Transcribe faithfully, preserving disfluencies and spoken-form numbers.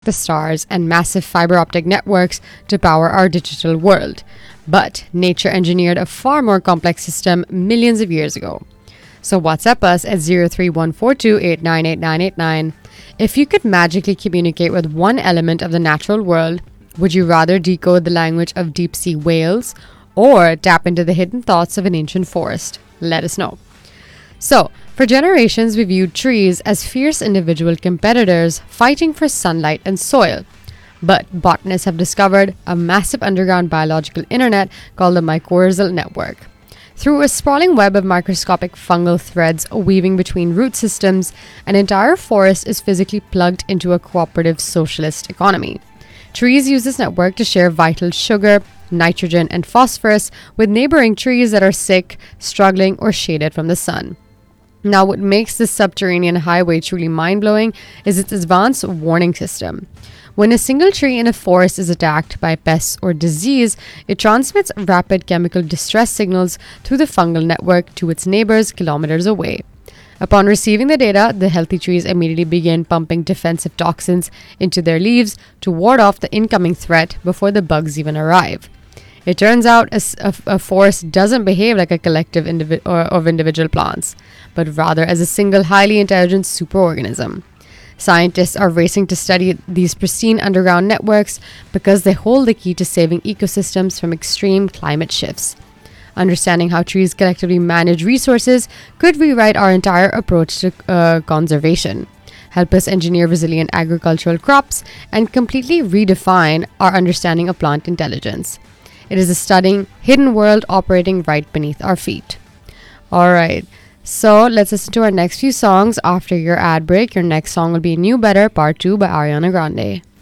the stars and massive fiber optic networks to power our digital world. But nature engineered a far more complex system millions of years ago. So WhatsApp us at zero three one four two eight nine eight nine eight nine. If you could magically communicate with one element of the natural world, would you rather decode the language of deep-sea whales or tap into the hidden thoughts of an ancient forest? Let us know. So, for generations, we viewed trees as fierce individual competitors fighting for sunlight and soil. But botanists have discovered a massive underground biological internet called the mycorrhizal network. Through a sprawling web of microscopic fungal threads weaving between root systems, an entire forest is physically plugged into a cooperative socialist economy. Trees use this network to share vital sugar, nitrogen, and phosphorus with neighboring trees that are sick, struggling, or shaded from the sun. Now, what makes this subterranean highway truly mind-blowing is its advanced warning system. When a single tree in a forest is attacked by pests or disease, it transmits rapid chemical distress signals through the fungal network to its neighbors kilometers away. Upon receiving the data, the healthy trees immediately begin pumping defensive toxins into their leaves to ward off the incoming threat before the bugs even arrive. It turns out a, a, a forest doesn't behave like a collective indivi- or, of individual plants, but rather as a single highly intelligent superorganism. Scientists are racing to study these pristine underground networks because they hold the key to saving ecosystems from extreme climate shifts. Understanding how trees collectively manage resources could rewrite our entire approach to uh, conservation, help us engineer resilient agricultural crops, and completely redefine our understanding of plant intelligence. It is a stunning, hidden world operating right beneath our feet. All right. So let's listen to our next few songs after your ad break. Your next song will be New Better Part two by Ariana Grande.